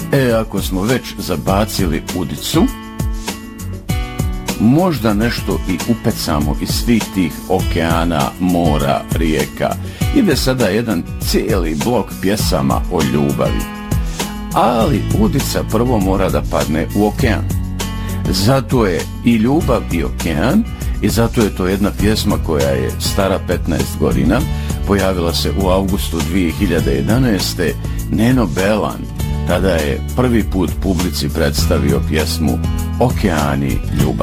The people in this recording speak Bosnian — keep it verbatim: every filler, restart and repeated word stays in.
E, ako smo već zabacili udicu, možda nešto i upecamo iz svih tih okeana, mora, rijeka. Ide sada jedan cijeli blok pjesama o ljubavi. Ali udica prvo mora da padne u okean. Zato je i ljubav i okean, i zato je to jedna pjesma koja je stara petnaest godina. Pojavila se u avgustu dvije hiljade jedanaeste. Neno Belan tada je prvi put publici predstavio pjesmu Okeani ljubavi.